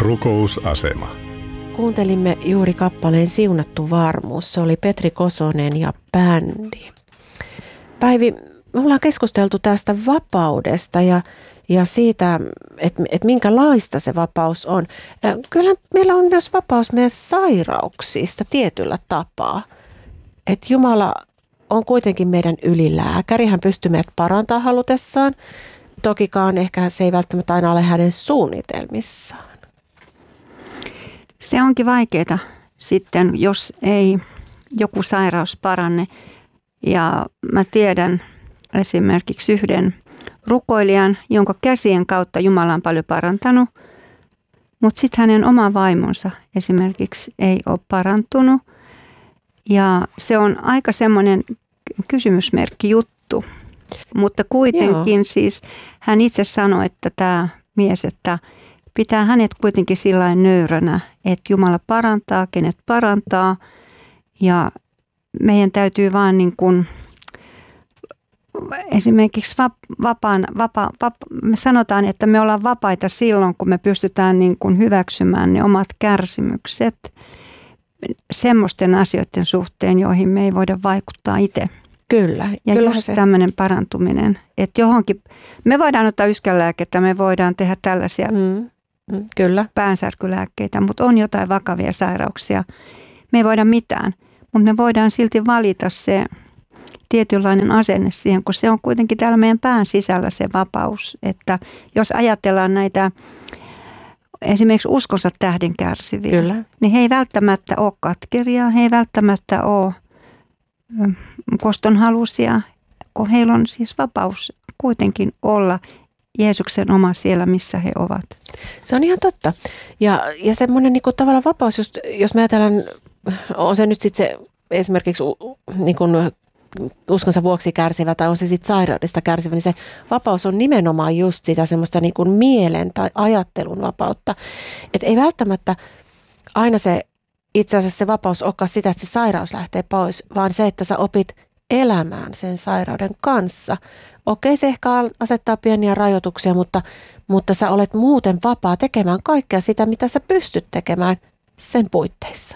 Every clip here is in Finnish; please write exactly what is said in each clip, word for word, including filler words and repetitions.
Rukousasema. Kuuntelimme juuri kappaleen Siunattu varmuus. Se oli Petri Kosonen ja bändi. Päivi, me ollaan keskusteltu tästä vapaudesta ja, ja siitä, että et minkälaista se vapaus on. Ja kyllä meillä on myös vapaus meidän sairauksista tietyllä tapaa. Että Jumala on kuitenkin meidän ylilääkäri. Hän pystyy meidät parantamaan halutessaan. Tokikaan ehkä se ei välttämättä aina ole hänen suunnitelmissaan. Se onkin vaikeaa sitten, jos ei joku sairaus paranne. Ja mä tiedän esimerkiksi yhden rukoilijan, jonka käsien kautta Jumala on paljon parantanut. Mutta sitten hänen oma vaimonsa esimerkiksi ei ole parantunut. Ja se on aika semmoinen kysymysmerkki juttu. Mutta kuitenkin Joo. siis hän itse sanoi, että tämä mies, että pitää hänet kuitenkin sillain nöyränä, että Jumala parantaa, kenet parantaa. Ja meidän täytyy vaan niin kuin esimerkiksi vapaan, vapa, vapa, me sanotaan, että me ollaan vapaita silloin, kun me pystytään niin kuin hyväksymään ne omat kärsimykset semmoisten asioiden suhteen, joihin me ei voida vaikuttaa itse. Kyllä. Ja kyllä just se. tämmöinen parantuminen, että johonkin, me voidaan ottaa yskänlääkettä, me voidaan tehdä tällaisia mm, mm, kyllä. päänsärkylääkkeitä, mutta on jotain vakavia sairauksia. Me ei voida mitään, mutta me voidaan silti valita se tietynlainen asenne siihen, kun se on kuitenkin täällä meidän pään sisällä se vapaus, että jos ajatellaan näitä esimerkiksi uskonsa tähden kärsiviä, Kyllä. niin he ei välttämättä ole katkeria, he ei välttämättä ole kostonhaluisia, kun heillä on siis vapaus kuitenkin olla Jeesuksen oma siellä, missä he ovat. Se on ihan totta. Ja, ja semmoinen niin kuin tavallaan vapaus, just, jos me ajatellaan, on se nyt sitten se esimerkiksi niin kuin uskonsa vuoksi kärsivä tai on se sitten sairaudesta kärsivä, niin se vapaus on nimenomaan just sitä semmoista niin kuin mielen tai ajattelun vapautta. Että ei välttämättä aina se itse asiassa se vapaus olekaan sitä, että se sairaus lähtee pois, vaan se, että sä opit elämään sen sairauden kanssa. Okei, se ehkä asettaa pieniä rajoituksia, mutta, mutta sä olet muuten vapaa tekemään kaikkea sitä, mitä sä pystyt tekemään sen puitteissa.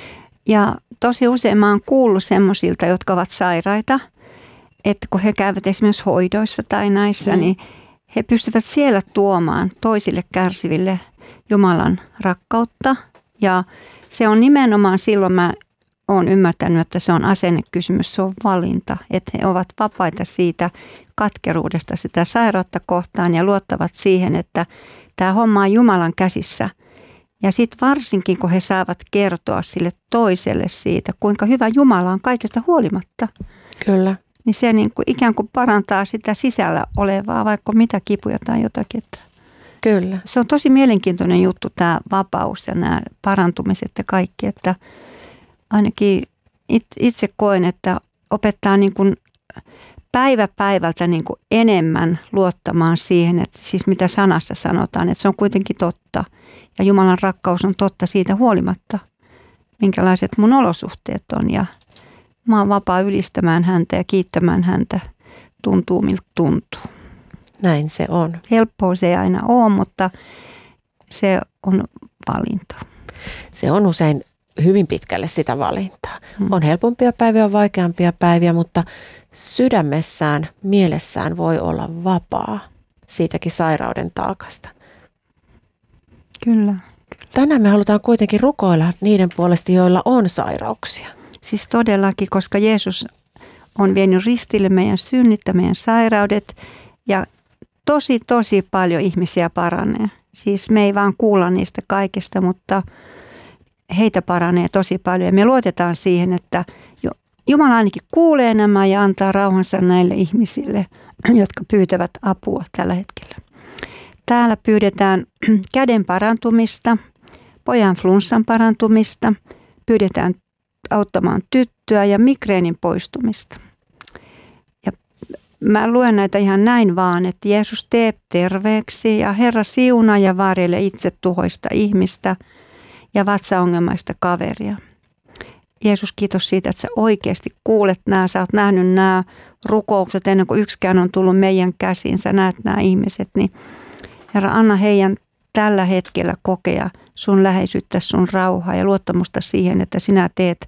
Ja tosi usein mä oon kuullut semmoisilta, jotka ovat sairaita, että kun he käyvät esimerkiksi hoidoissa tai näissä, mm. niin he pystyvät siellä tuomaan toisille kärsiville Jumalan rakkautta. Ja se on nimenomaan silloin mä oon ymmärtänyt, että se on asennekysymys, se on valinta, että he ovat vapaita siitä katkeruudesta sitä sairautta kohtaan ja luottavat siihen, että tämä homma on Jumalan käsissä. Ja sitten varsinkin, kun he saavat kertoa sille toiselle siitä, kuinka hyvä Jumala on kaikesta huolimatta. Kyllä. Niin se niin kuin ikään kuin parantaa sitä sisällä olevaa, vaikka mitä kipuja tai jotakin. Kyllä. Se on tosi mielenkiintoinen juttu tämä vapaus ja nämä parantumiset ja kaikki, että ainakin itse koen, että opettaa niin kuin päivä päivältä niin kuin enemmän luottamaan siihen, että siis mitä sanassa sanotaan, että se on kuitenkin totta. Ja Jumalan rakkaus on totta siitä huolimatta, minkälaiset mun olosuhteet on. Ja mä oon vapaa ylistämään häntä ja kiittämään häntä, tuntuu miltä tuntuu. Näin se on. Helppoa se ei aina ole, mutta se on valinta. Se on usein hyvin pitkälle sitä valintaa. Hmm. On helpompia päiviä, on vaikeampia päiviä, mutta sydämessään, mielessään voi olla vapaa siitäkin sairauden taakasta. Kyllä. Tänään me halutaan kuitenkin rukoilla niiden puolesta, joilla on sairauksia. Siis todellakin, koska Jeesus on vienyt ristille meidän synnit ja meidän sairaudet ja tosi, tosi paljon ihmisiä paranee. Siis me ei vaan kuulla niistä kaikista, mutta heitä paranee tosi paljon. Ja me luotetaan siihen, että Jumala ainakin kuulee nämä ja antaa rauhansa näille ihmisille, jotka pyytävät apua tällä hetkellä. Täällä pyydetään käden parantumista, pojan flunssan parantumista, pyydetään auttamaan tyttöä ja migreenin poistumista. Ja mä luen näitä ihan näin vaan, että Jeesus tee terveeksi ja Herra siunaa ja varjele itse tuhoista ihmistä ja vatsaongelmaista kaveria. Jeesus, kiitos siitä, että sä oikeasti kuulet nämä, sä oot nähnyt nämä rukoukset ennen kuin yksikään on tullut meidän käsiin, sä näet nämä ihmiset, niin Herra, anna heidän tällä hetkellä kokea sun läheisyyttä, sun rauhaa ja luottamusta siihen, että sinä teet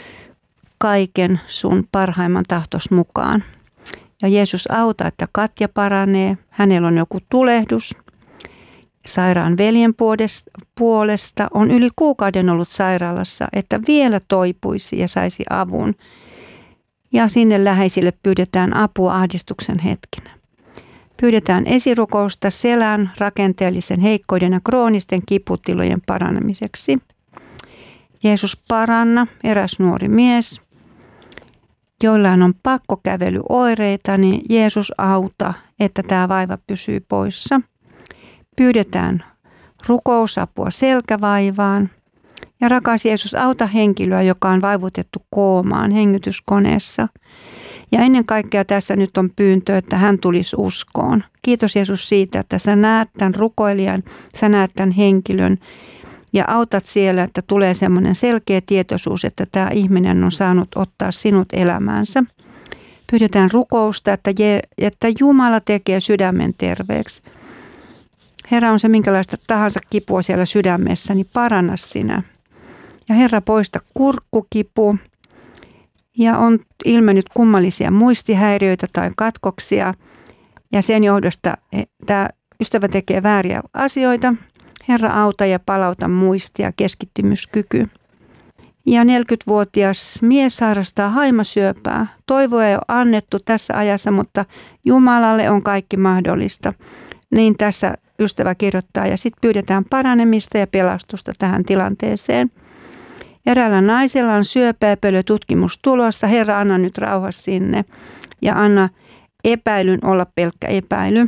kaiken sun parhaimman tahtos mukaan. Ja Jeesus auta, että Katja paranee, hänellä on joku tulehdus. Sairaan veljen puolesta on yli kuukauden ollut sairaalassa, että vielä toipuisi ja saisi avun. Ja sinne läheisille pyydetään apua ahdistuksen hetkinä. Pyydetään esirukousta selän, rakenteellisen heikkoiden ja kroonisten kiputilojen paranemiseksi. Jeesus paranna, eräs nuori mies, joillain on pakkokävelyoireita, niin Jeesus auta, että tämä vaiva pysyy poissa. Pyydetään rukousapua selkävaivaan. Ja rakas Jeesus, auta henkilöä, joka on vaivutettu koomaan hengityskoneessa. Ja ennen kaikkea tässä nyt on pyyntö, että hän tulisi uskoon. Kiitos Jeesus siitä, että sä näet tämän rukoilijan, sä näet tämän henkilön ja autat siellä, että tulee semmoinen selkeä tietoisuus, että tämä ihminen on saanut ottaa sinut elämäänsä. Pyydetään rukousta, että, Je- että Jumala tekee sydämen terveeksi. Herra, on se minkälaista tahansa kipua siellä sydämessä, niin paranna sinä. Ja Herra, poista kurkkukipu. Ja on ilmennyt kummallisia muistihäiriöitä tai katkoksia. Ja sen johdosta tämä ystävä tekee vääriä asioita. Herra, auta ja palauta muistia ja keskittymyskyky. Ja neljäkymmentävuotias mies sairastaa haimasyöpää. Toivoa ei ole annettu tässä ajassa, mutta Jumalalle on kaikki mahdollista. Niin tässä ystävä kirjoittaa ja sitten pyydetään paranemista ja pelastusta tähän tilanteeseen. Eräällä naisella on syöpäepälötutkimus tulossa. Herra, anna nyt rauha sinne ja anna epäilyn olla pelkkä epäily.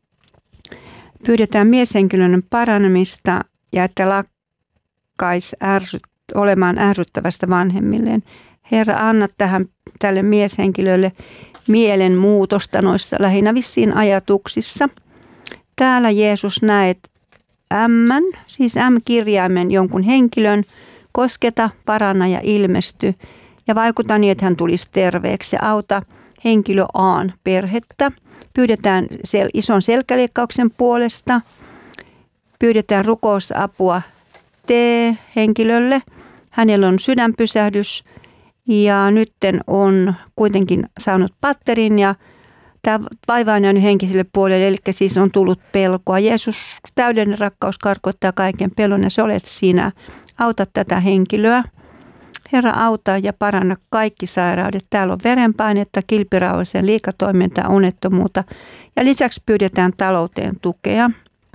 Pyydetään mieshenkilön paranemista ja että lakkaisi ärsyt, olemaan ärsyttävästä vanhemmilleen. Herra, anna tähän, tälle mieshenkilölle mielenmuutosta noissa lähinnä vissiin ajatuksissa. Täällä Jeesus näet M, siis M-kirjaimen jonkun henkilön, kosketa, paranna ja ilmesty ja vaikuta niin, että hän tulisi terveeksi ja auta henkilö A:n perhettä. Pyydetään sel- ison selkäleikkauksen puolesta. Pyydetään rukousapua T-henkilölle. Hänellä on sydänpysähdys ja nytten on kuitenkin saanut patterin ja tämä vaiva on jäänyt henkiselle puolelle, eli siis on tullut pelkoa. Jeesus, täydellinen rakkaus karkottaa kaiken pelon ja se olet sinä. Auta tätä henkilöä. Herra, auta ja paranna kaikki sairaudet. Täällä on verenpainetta, kilpirauhasen liikatoimintaa, unettomuutta ja lisäksi pyydetään talouteen tukea.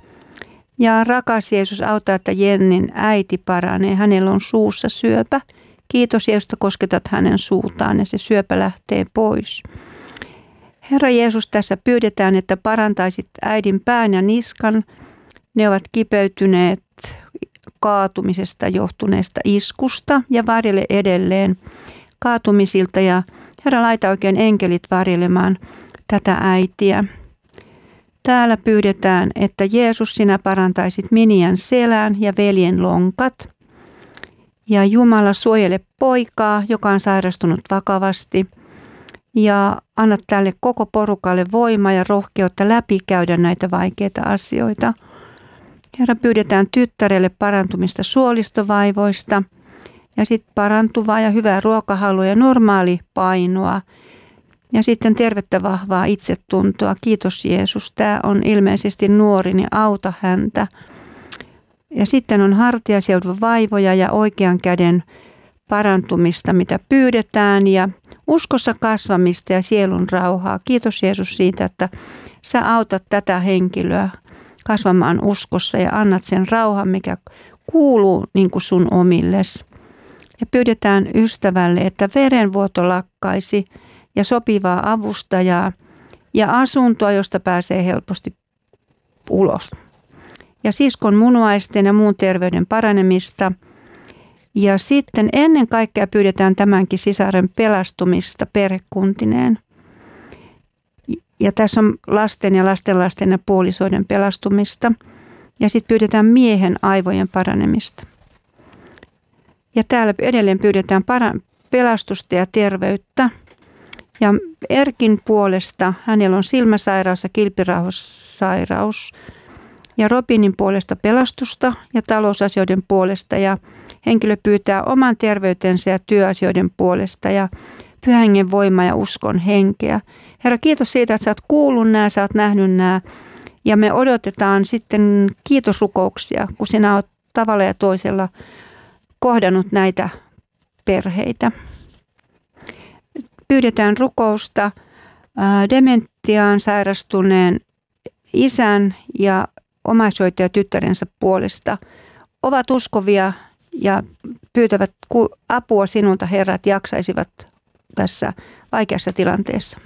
Ja rakas Jeesus, auta, että Jennin äiti paranee. Hänellä on suussa syöpä. Kiitos Jeesus, että kosketat hänen suutaan ja se syöpä lähtee pois. Herra Jeesus, tässä pyydetään, että parantaisit äidin pään ja niskan. Ne ovat kipeytyneet kaatumisesta johtuneesta iskusta ja varjele edelleen kaatumisilta. Ja Herra, laita oikein enkelit varjelemaan tätä äitiä. Täällä pyydetään, että Jeesus, sinä parantaisit Minian selän ja veljen lonkat. Ja Jumala, suojele poikaa, joka on sairastunut vakavasti. Ja anna tälle koko porukalle voimaa ja rohkeutta läpikäydä näitä vaikeita asioita. Herra, pyydetään tyttärelle parantumista suolistovaivoista ja sitten parantuvaa ja hyvää ruokahalua ja normaali painoa. Ja sitten tervettä vahvaa itsetuntoa. Kiitos Jeesus. Tämä on ilmeisesti nuori, niin auta häntä. Ja sitten on hartiaseudun vaivoja ja oikean käden parantumista, mitä pyydetään ja uskossa kasvamista ja sielun rauhaa. Kiitos Jeesus siitä, että sä autat tätä henkilöä kasvamaan uskossa ja annat sen rauhan, mikä kuuluu niin kuin sun omilles. Ja pyydetään ystävälle, että verenvuoto lakkaisi ja sopivaa avustajaa ja asuntoa, josta pääsee helposti ulos. Ja siskon munuaisten ja muun terveyden paranemista. Ja sitten ennen kaikkea pyydetään tämänkin sisaren pelastumista perhekuntineen. Ja tässä on lasten ja lastenlasten ja puolisoiden pelastumista. Ja sitten pyydetään miehen aivojen paranemista. Ja täällä edelleen pyydetään para- pelastusta ja terveyttä. Ja Erkin puolesta hänellä on silmäsairaus ja kilpirauhassairaus. ja Robinin puolesta pelastusta ja talousasioiden puolesta ja henkilö pyytää oman terveytensä ja työasioiden puolesta ja Pyhän Hengen voimaa ja uskon henkeä. Herra, kiitos siitä, että sä oot kuullut nämä, sä oot nähnyt nämä ja me odotetaan sitten kiitosrukouksia, kun sinä oot tavalla ja toisella kohdannut näitä perheitä. Pyydetään rukousta dementiaan sairastuneen isän ja omaishoitajatyttärensä puolesta. Ovat uskovia ja pyytävät apua sinulta, Herra, että jaksaisivat tässä vaikeassa tilanteessa.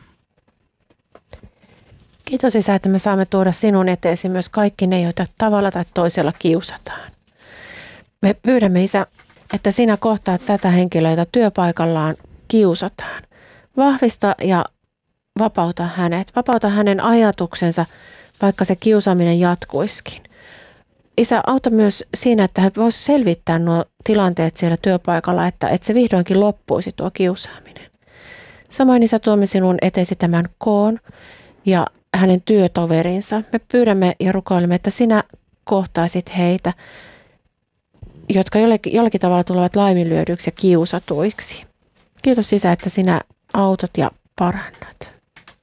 Kiitos Isä, että me saamme tuoda sinun eteesi myös kaikki ne, joita tavalla tai toisella kiusataan. Me pyydämme, Isä, että sinä kohtaat tätä henkilöä, jota työpaikallaan kiusataan. Vahvista ja vapauta hänet. Vapauta hänen ajatuksensa, vaikka se kiusaaminen jatkuiskin. Isä, auta myös siinä, että hän voisi selvittää nuo tilanteet siellä työpaikalla, että, että se vihdoinkin loppuisi tuo kiusaaminen. Samoin Isä, tuomme sinun eteesi tämän Koon ja hänen työtoverinsa. Me pyydämme ja rukoilemme, että sinä kohtaisit heitä, jotka jollakin, jollakin tavalla tulevat laiminlyödyiksi ja kiusatuiksi. Kiitos Isä, että sinä autat ja parannat.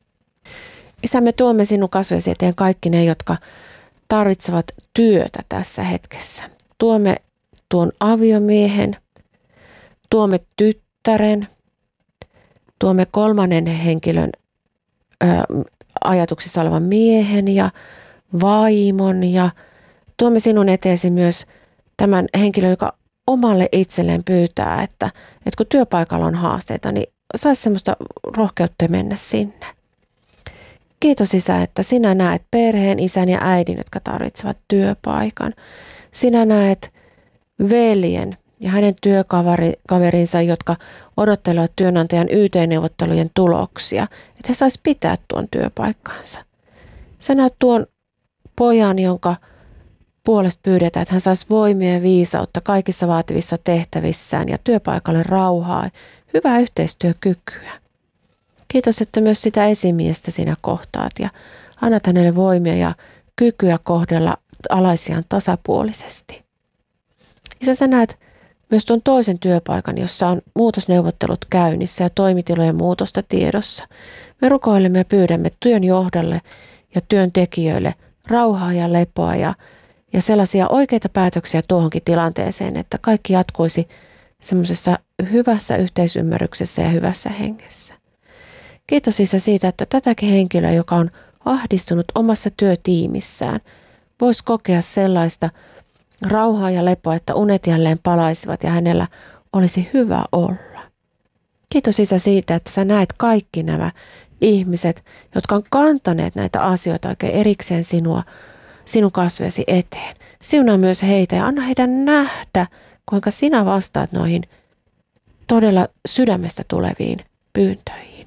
Isä, me tuomme sinun kasvesi eteen kaikki ne, jotka tarvitsevat työtä tässä hetkessä. Tuomme tuon aviomiehen, tuomme tyttären, tuomme kolmannen henkilön ö, ajatuksissa olevan miehen ja vaimon ja tuomme sinun eteesi myös tämän henkilön, joka omalle itselleen pyytää, että, että kun työpaikalla on haasteita, niin saisi semmoista rohkeutta mennä sinne. Kiitos Isä, että sinä näet perheen, isän ja äidin, jotka tarvitsevat työpaikan. Sinä näet veljen ja hänen työkaverinsa, jotka odottelevat työnantajan Y T-neuvottelujen tuloksia, että he saisi pitää tuon työpaikkansa. Sä näet tuon pojan, jonka puolesta pyydetään, että hän saisi voimia ja viisautta kaikissa vaativissa tehtävissään ja työpaikalle rauhaa, hyvää yhteistyökykyä. Kiitos, että myös sitä esimiestä sinä kohtaat ja annat hänelle voimia ja kykyä kohdella alaisiaan tasapuolisesti. Isä, sä näet myös tuon toisen työpaikan, jossa on muutosneuvottelut käynnissä ja toimitilojen muutosta tiedossa. Me rukoilemme ja pyydämme työn johdolle ja työntekijöille rauhaa ja lepoa ja, ja sellaisia oikeita päätöksiä tuohonkin tilanteeseen, että kaikki jatkuisi semmoisessa hyvässä yhteisymmärryksessä ja hyvässä hengessä. Kiitos Isä siitä, että tätäkin henkilöä, joka on ahdistunut omassa työtiimissään, voisi kokea sellaista rauhaa ja lepoa, että unet jälleen palaisivat ja hänellä olisi hyvä olla. Kiitos Isä siitä, että sä näet kaikki nämä ihmiset, jotka on kantaneet näitä asioita oikein erikseen sinua, sinun kasvesi eteen. Siunaa myös heitä ja anna heidän nähdä, kuinka sinä vastaat noihin todella sydämestä tuleviin pyyntöihin.